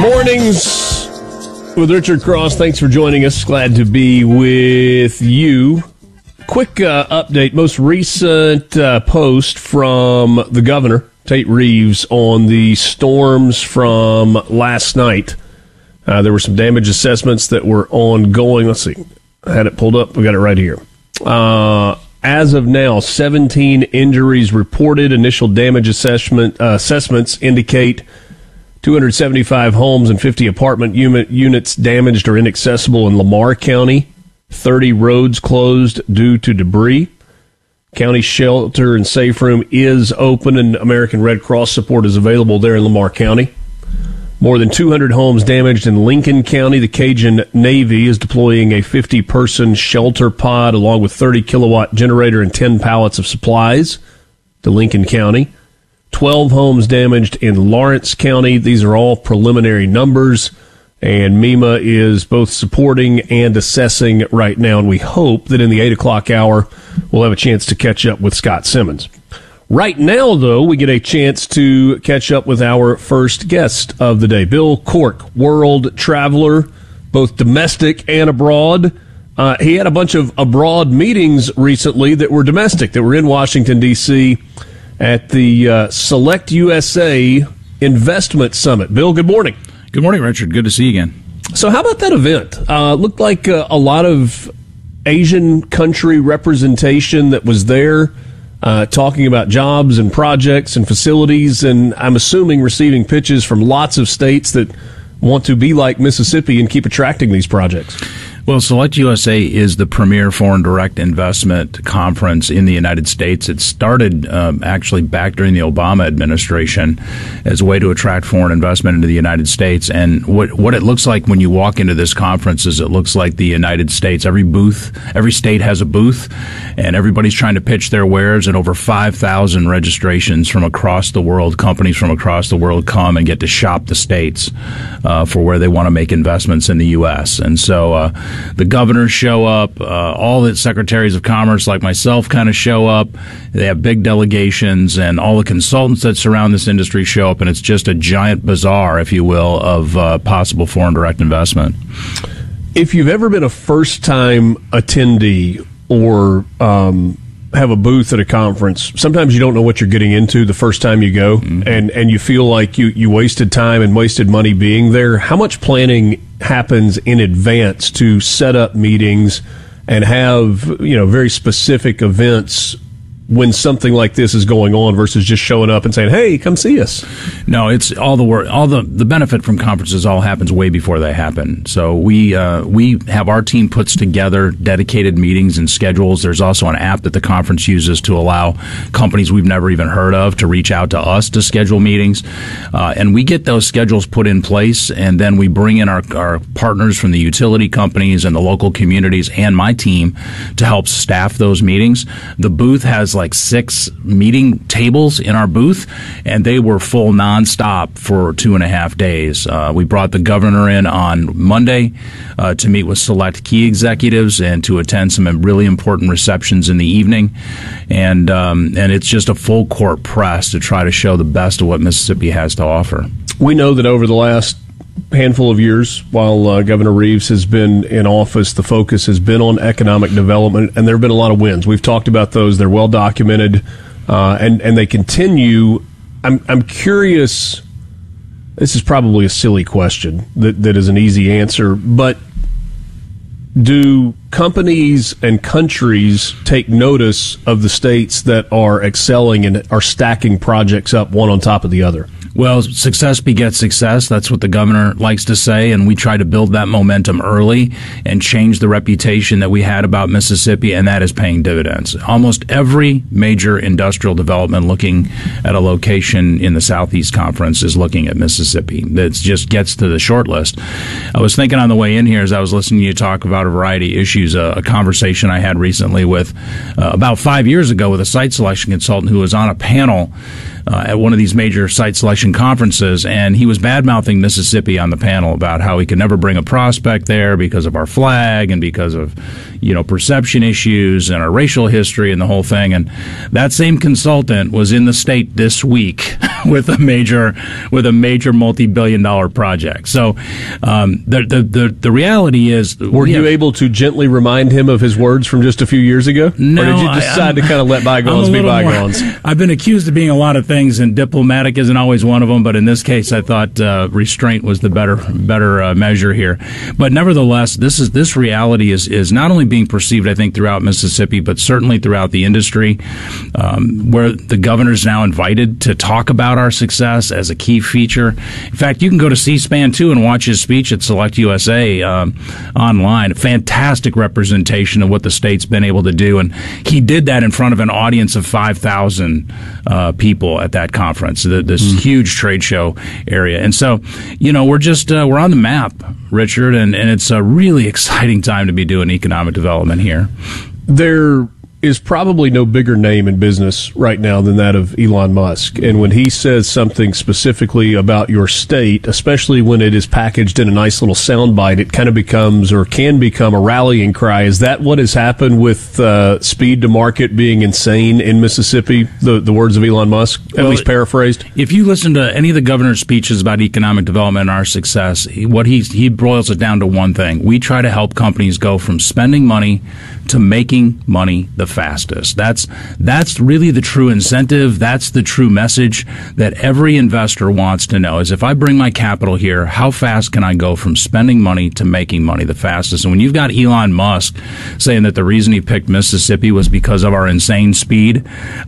Mornings with Richard Cross. Thanks for joining us. Glad to be with you. Quick update. Most recent post from the governor, Tate Reeves, on the storms from last night. There were some damage assessments that were ongoing. Let's see. I had it pulled up. We got it right here. As of now, 17 injuries reported. Initial damage assessments indicate 275 homes and 50 apartment units damaged or inaccessible in Lamar County. 30 roads closed due to debris. County shelter and safe room is open, and American Red Cross support is available there in Lamar County. More than 200 homes damaged in Lincoln County. The Cajun Navy is deploying a 50-person shelter pod along with 30-kilowatt generator and 10 pallets of supplies to Lincoln County. 12 homes damaged in Lawrence County. These are all preliminary numbers, and MEMA is both supporting and assessing right now, and we hope that in the 8 o'clock hour we'll have a chance to catch up with Scott Simmons. Right now, though, we get a chance to catch up with our first guest of the day, Bill Cork, world traveler, both domestic and abroad. He had a bunch of abroad meetings recently that were domestic, that were in Washington, D.C., at the Select USA Investment Summit. Bill, good morning. Good morning, Richard. Good to see you again. So how about that event? Looked like a lot of Asian country representation that was there, talking about jobs and projects and facilities, and I'm assuming receiving pitches from lots of states that want to be like Mississippi and keep attracting these projects. Well, Select USA is the premier foreign direct investment conference in the United States. It started actually back during the Obama administration as a way to attract foreign investment into the United States. And what it looks like when you walk into this conference is it looks like the United States. Every state has a booth, and everybody's trying to pitch their wares, and over 5,000 registrations from across the world, companies from across the world come and get to shop the states for where they want to make investments in the U.S. And so the governors show up, all the secretaries of commerce like myself kind of show up. They have big delegations, and all the consultants that surround this industry show up, and it's just a giant bazaar, if you will, of possible foreign direct investment. If you've ever been a first-time attendee or have a booth at a conference, sometimes you don't know what you're getting into the first time you go, and you feel like you wasted time and wasted money being there. How much planning happens in advance to set up meetings and have, very specific events when something like this is going on versus just showing up and saying, hey, come see us? No, it's all the work. All the benefit from conferences all happens way before they happen. So we have our team puts together dedicated meetings and schedules. There's also an app that the conference uses to allow companies we've never even heard of to reach out to us to schedule meetings. And we get those schedules put in place, and then we bring in our partners from the utility companies and the local communities and my team to help staff those meetings. The booth has like 6 meeting tables in our booth, and they were full nonstop for 2.5 days. We brought the governor in on Monday to meet with select key executives and to attend some really important receptions in the evening. And it's just a full court press to try to show the best of what Mississippi has to offer. We know that over the last handful of years, while Governor Reeves has been in office, the focus has been on economic development, and there have been a lot of wins. We've talked about those. They're well documented, and they continue. I'm curious. This is probably a silly question that is an easy answer, but do companies and countries take notice of the states that are excelling and are stacking projects up one on top of the other? Well, success begets success. That's what the governor likes to say, and we try to build that momentum early and change the reputation that we had about Mississippi, and that is paying dividends. Almost every major industrial development looking at a location in the Southeast Conference is looking at Mississippi. That just gets to the short list. I was thinking on the way in here as I was listening to you talk about a variety of issues, a conversation I had recently with about 5 years ago with a site selection consultant who was on a panel at one of these major site selection conferences, and he was bad-mouthing Mississippi on the panel about how he could never bring a prospect there because of our flag and because of, perception issues and our racial history and the whole thing. And that same consultant was in the state this week with a major multi-billion-dollar project. So the reality is, were you able to gently remind him of his words from just a few years ago? No, or did you decide to kind of let bygones be bygones? I've been accused of being a lot of things, and diplomatic isn't always one of them. But in this case, I thought restraint was the better measure here. But nevertheless, this reality is not only being perceived, I think, throughout Mississippi, but certainly throughout the industry, where the governor's now invited to talk about our success as a key feature. In fact, you can go to C-SPAN too and watch his speech at Select USA online. Fantastic representation of what the state's been able to do, and he did that in front of an audience of 5,000 people at that conference, this huge trade show area. And so, we're on the map, Richard, and it's a really exciting time to be doing economic development here. There is probably no bigger name in business right now than that of Elon Musk. And when he says something specifically about your state, especially when it is packaged in a nice little soundbite, it kind of becomes or can become a rallying cry. Is that what has happened with speed to market being insane in Mississippi? The words of Elon Musk, at least paraphrased? If you listen to any of the governor's speeches about economic development and our success, what he boils it down to one thing. We try to help companies go from spending money to making money the fastest. That's really the true incentive. That's the true message that every investor wants to know is, if I bring my capital here, how fast can I go from spending money to making money the fastest? And when you've got Elon Musk saying that the reason he picked Mississippi was because of our insane speed,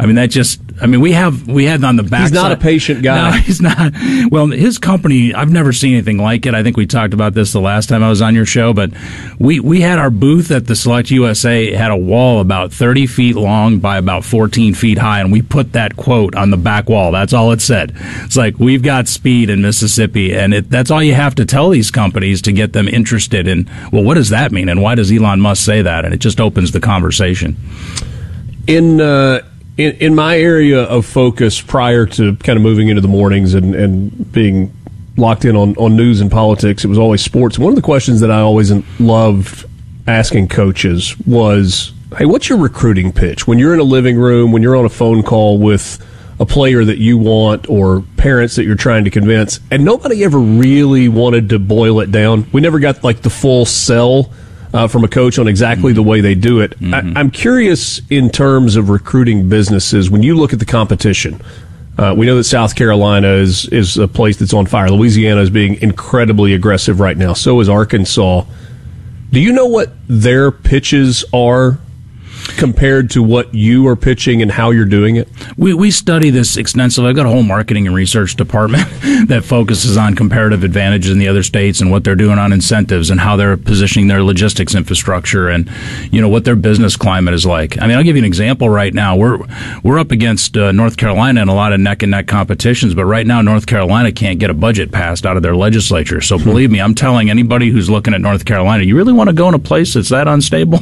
we had on the back. He's not a patient guy. No, he's not. Well, his company, I've never seen anything like it. I think we talked about this the last time I was on your show, but we had our booth at the Select USA had a wall about 30 feet long by about 14 feet high, and we put that quote on the back wall. That's all it said. It's like, we've got speed in Mississippi, and that's all you have to tell these companies to get them interested in, well, what does that mean, and why does Elon Musk say that? And it just opens the conversation. In my area of focus prior to kind of moving into the mornings and being locked in on news and politics, it was always sports. One of the questions that I always loved asking coaches was, hey, what's your recruiting pitch? When you're in a living room, when you're on a phone call with a player that you want or parents that you're trying to convince, and nobody ever really wanted to boil it down. We never got like the full sell from a coach on exactly the way they do it. I'm curious in terms of recruiting businesses, when you look at the competition, we know that South Carolina is a place that's on fire. Louisiana is being incredibly aggressive right now. So is Arkansas. Do you know what their pitches are compared to what you are pitching and how you're doing it? We study this extensively. I've got a whole marketing and research department that focuses on comparative advantages in the other states and what they're doing on incentives and how they're positioning their logistics infrastructure and, what their business climate is like. I mean, I'll give you an example right now. We're up against North Carolina in a lot of neck-and-neck competitions, but right now North Carolina can't get a budget passed out of their legislature. So believe me, I'm telling anybody who's looking at North Carolina, you really want to go in a place that's that unstable?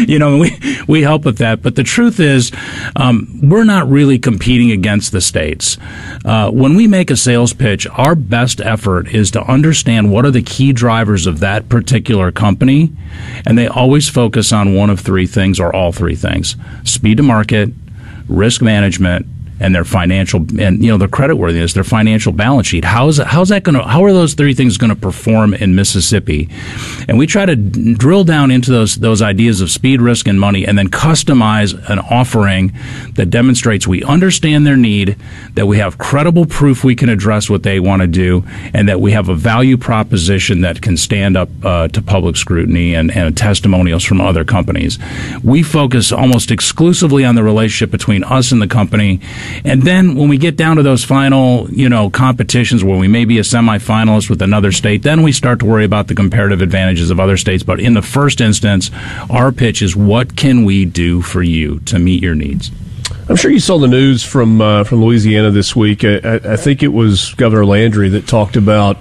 We help with that. But the truth is, we're not really competing against the states. When we make a sales pitch, our best effort is to understand what are the key drivers of that particular company, and they always focus on one of three things or all three things: speed to market, risk management, and their financial and their creditworthiness, their financial balance sheet. How are those three things going to perform in Mississippi? And we try to drill down into those ideas of speed, risk, and money, and then customize an offering that demonstrates we understand their need, that we have credible proof we can address what they want to do, and that we have a value proposition that can stand up to public scrutiny and testimonials from other companies. We focus almost exclusively on the relationship between us and the company. And then when we get down to those final, competitions where we may be a semifinalist with another state, then we start to worry about the comparative advantages of other states. But in the first instance, our pitch is, what can we do for you to meet your needs? I'm sure you saw the news from Louisiana this week. I think it was Governor Landry that talked about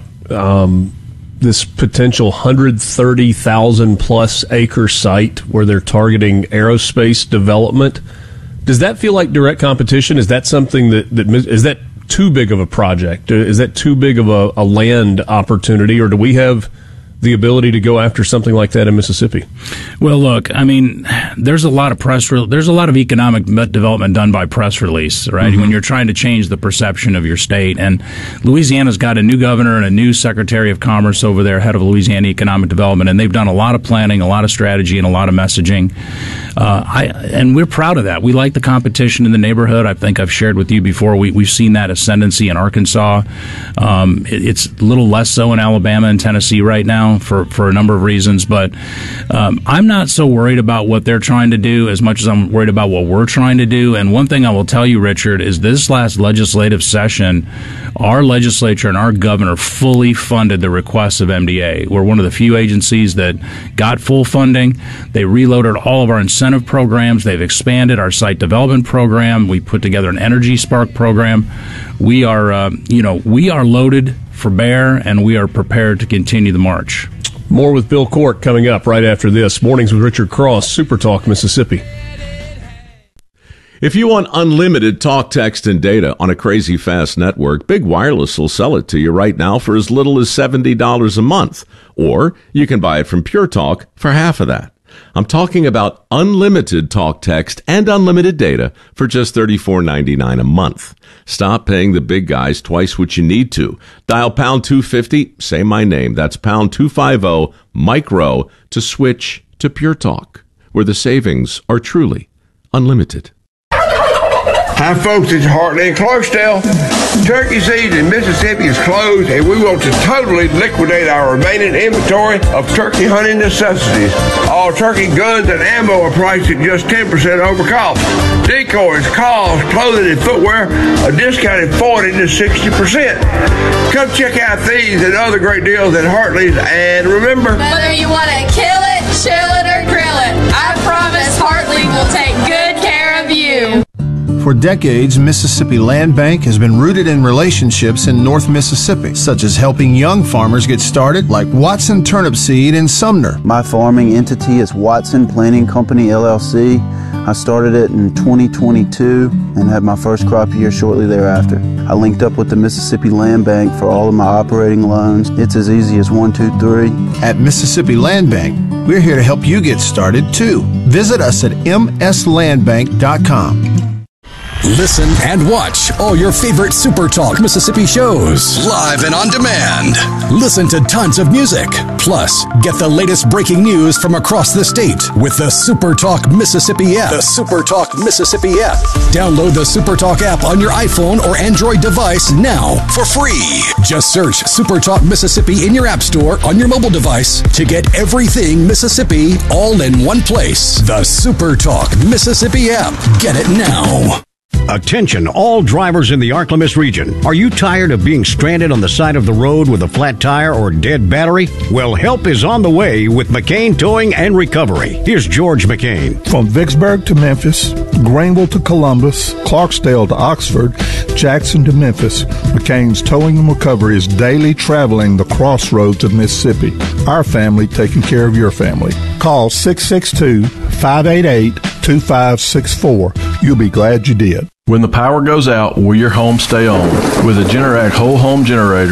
this potential 130,000 plus acre site where they're targeting aerospace development. Does that feel like direct competition? Is that something that is that too big of a project? Is that too big of a land opportunity, or do we have the ability to go after something like that in Mississippi? Well, look, I mean, there's a lot of there's a lot of economic development done by press release, right? When you're trying to change the perception of your state. And Louisiana's got a new governor and a new Secretary of Commerce over there, head of Louisiana Economic Development, and they've done a lot of planning, a lot of strategy, and a lot of messaging. And we're proud of that. We like the competition in the neighborhood. I think I've shared with you before. We've seen that ascendancy in Arkansas. It's a little less so in Alabama and Tennessee right now for a number of reasons. But I'm not so worried about what they're trying to do as much as I'm worried about what we're trying to do. And one thing I will tell you, Richard, is this last legislative session, our legislature and our governor fully funded the requests of MDA. We're one of the few agencies that got full funding. They reloaded all of our incentive programs. They've expanded our site development program. We put together an Energy Spark program. We are, we are loaded for bear, and we are prepared to continue the march. More with Bill Court coming up right after this. Mornings with Richard Cross, Super Talk Mississippi. If you want unlimited talk, text, and data on a crazy fast network, Big Wireless will sell it to you right now for as little as $70 a month. Or you can buy it from Pure Talk for half of that. I'm talking about unlimited talk, text, and unlimited data for just $34.99 a month. Stop paying the big guys twice what you need to. Dial pound 250, say my name. That's pound 250 micro to switch to Pure Talk, where the savings are truly unlimited. Hi, folks. It's Hartley in Clarksdale. Turkey season in Mississippi is closed, and we want to totally liquidate our remaining inventory of turkey hunting necessities. All turkey guns and ammo are priced at just 10% over cost. Decoys, calls, clothing, and footwear are discounted 40 to 60%. Come check out these and other great deals at Hartley's, and remember, whether you want to kill it, chill it, or grill it, I promise Hartley will take good care of you. For decades, Mississippi Land Bank has been rooted in relationships in North Mississippi, such as helping young farmers get started, like Watson Turnip Seed in Sumner. My farming entity is Watson Planting Company, LLC. I started it in 2022 and had my first crop year shortly thereafter. I linked up with the Mississippi Land Bank for all of my operating loans. It's as easy as 1, 2, 3. At Mississippi Land Bank, we're here to help you get started, too. Visit us at mslandbank.com. Listen and watch all your favorite Super Talk Mississippi shows live and on demand. Listen to tons of music. Plus, get the latest breaking news from across the state with the Super Talk Mississippi app. The Super Talk Mississippi app. Download the Super Talk app on your iPhone or Android device now for free. Just search Super Talk Mississippi in your app store on your mobile device to get everything Mississippi all in one place. The Super Talk Mississippi app. Get it now. Attention, all drivers in the Arklamis region. Are you tired of being stranded on the side of the road with a flat tire or dead battery? Well, help is on the way with McCain Towing and Recovery. Here's George McCain. From Vicksburg to Memphis, Greenville to Columbus, Clarksdale to Oxford, Jackson to Memphis, McCain's Towing and Recovery is daily traveling the crossroads of Mississippi. Our family taking care of your family. Call 662-588-2564. You'll be glad you did. When the power goes out, will your home stay on? With a Generac whole home generator,